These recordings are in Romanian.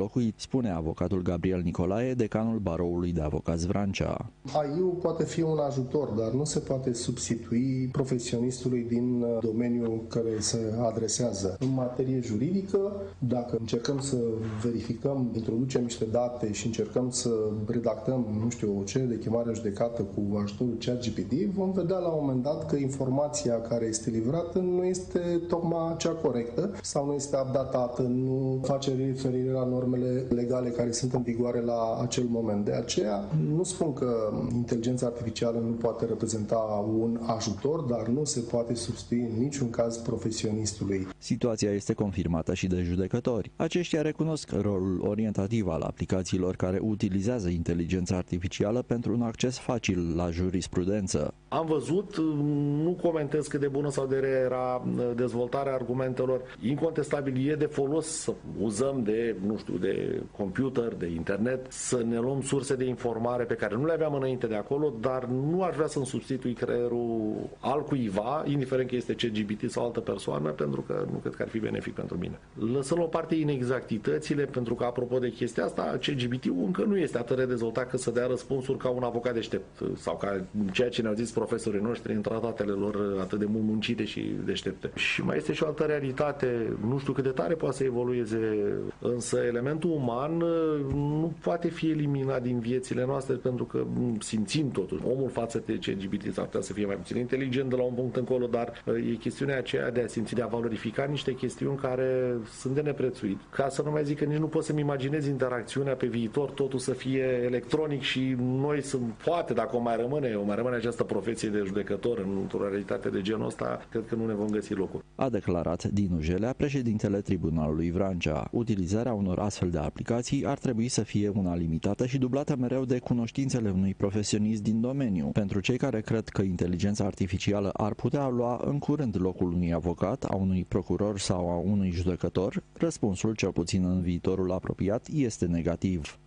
înlocuit, spune avocatul Gabriel Nicolae, decanul Baroului de Avocați Vrancea. AI-ul poate fi un ajutor, dar nu se poate substitui profesionistului din domeniul care se adresează. În materie juridică, dacă încercăm să verificăm, introducem niște date și încercăm să redactăm, o cerere de chemare în judecată cu ajutorul ChatGPT, vom vedea la un moment dat că informația care este livrată nu este tocmai cea corectă sau nu este updatată, nu face referire la normele legale care sunt în vigoare la acel moment. De aceea, nu spun că inteligența artificială nu poate reprezenta un ajutor, dar nu se poate substitui în niciun caz profesionistului. Situația este confirmată și de judecători. Aceștia recunosc rolul orientativ al aplicațiilor care utilizează inteligența artificială pentru un acces facil la jurisprudență. Am văzut, nu comentez cât de bună sau de rea era dezvoltarea argumentelor. Incontestabil e de folos să uzăm de computer, de internet, să ne luăm surse de informare pe care nu le aveam înainte de acolo, dar nu aș vrea să-mi substitui creierul altcuiva, indiferent că este ChatGPT sau altă persoană, pentru că nu cred că ar fi benefic pentru mine. Lăsăm la o parte inexactitățile, pentru că, apropo de chestia asta, ChatGPT-ul încă nu este atât de dezvoltat că să dea răspunsuri ca un avocat deștept, sau ca ceea ce ne-au zis profesorii noștri în tratatele lor atât de mult muncite și deștepte. Și mai este și o altă realitate, nu știu cât de tare poate să evolueze, însă elementul uman nu poate fi eliminat din viețile noastre, pentru că simțim totuși. Omul față de ChatGPT s-ar putea să fie mai puțin inteligent de la un punct încolo, dar e chestiunea aceea de a simți, de a valorifica niște chestiuni care sunt de neprețuit. Ca să nu mai zic că nici nu pot să-mi imaginez interacțiunea pe viitor, totul să fie electronic și noi poate, dacă o mai rămâne această profesie de judecător într-o realitate de genul ăsta, cred că nu ne vom găsi locul. A declarat Dinu Jelea, președintele Tribunalului Vrancea. Utilizarea unor astfel de aplicații ar trebui să fie una limitată și dublată mereu de cunoștințele unui profesionist din domeniu. Pentru cei care cred că inteligența artificială ar putea lua în curând locul unui avocat, a unui procuror sau a unui judecător, răspunsul, cel puțin în viitorul apropiat, este negativ.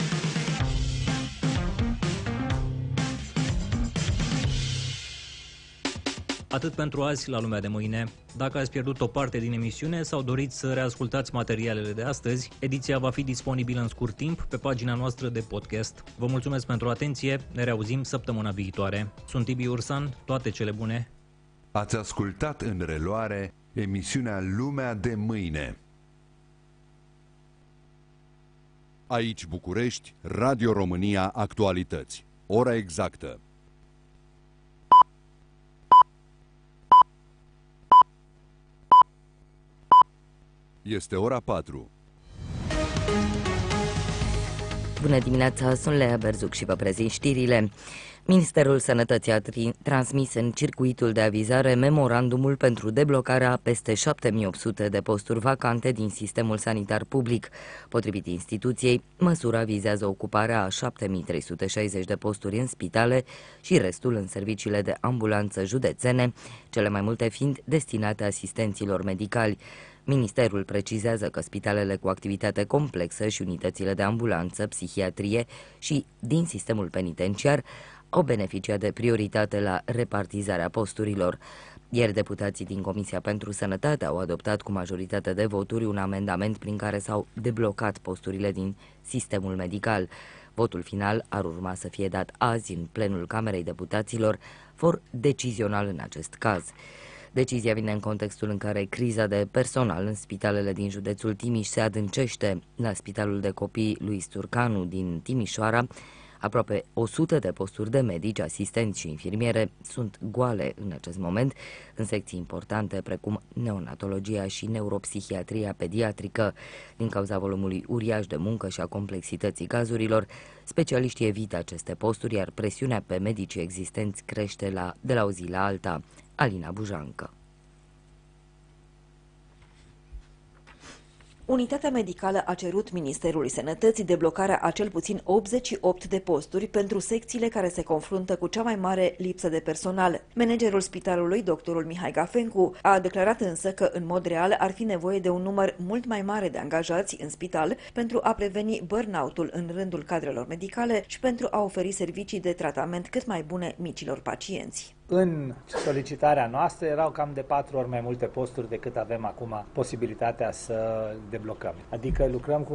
Atât pentru azi la Lumea de Mâine. Dacă ați pierdut o parte din emisiune sau doriți să reascultați materialele de astăzi, ediția va fi disponibilă în scurt timp pe pagina noastră de podcast. Vă mulțumesc pentru atenție, ne reauzim săptămâna viitoare. Sunt Tibi Ursan, toate cele bune! Ați ascultat în reluare emisiunea Lumea de Mâine. Aici București, Radio România Actualități. Ora exactă. Este ora 4. Bună dimineața, sunt Lea Berzuc și vă prezint știrile. Ministerul Sănătății a transmis în circuitul de avizare memorandumul pentru deblocarea peste 7800 de posturi vacante din sistemul sanitar public. Potrivit instituției, măsura vizează ocuparea a 7360 de posturi în spitale și restul în serviciile de ambulanță județene, cele mai multe fiind destinate asistenților medicali. Ministerul precizează că spitalele cu activitate complexă și unitățile de ambulanță, psihiatrie și din sistemul penitenciar au beneficiat de prioritate la repartizarea posturilor. Ieri deputații din Comisia pentru Sănătate au adoptat cu majoritate de voturi un amendament prin care s-au deblocat posturile din sistemul medical. Votul final ar urma să fie dat azi în plenul Camerei Deputaților, for decizional în acest caz. Decizia vine în contextul în care criza de personal în spitalele din județul Timiș se adâncește. La Spitalul de Copii Luis Turcanu din Timișoara, aproape 100 de posturi de medici, asistenți și infirmiere sunt goale în acest moment, în secții importante precum neonatologia și neuropsihiatria pediatrică. Din cauza volumului uriaș de muncă și a complexității cazurilor, specialiștii evită aceste posturi, iar presiunea pe medicii existenți crește de la o zi la alta. Alina Bujancă. Unitatea medicală a cerut Ministerului Sănătății deblocarea a cel puțin 88 de posturi pentru secțiile care se confruntă cu cea mai mare lipsă de personal. Managerul spitalului, doctorul Mihai Gafencu, a declarat însă că în mod real ar fi nevoie de un număr mult mai mare de angajați în spital pentru a preveni burnout-ul în rândul cadrelor medicale și pentru a oferi servicii de tratament cât mai bune micilor pacienți. În solicitarea noastră erau cam de 4 ori mai multe posturi decât avem acum posibilitatea să deblocăm. Adică lucrăm cu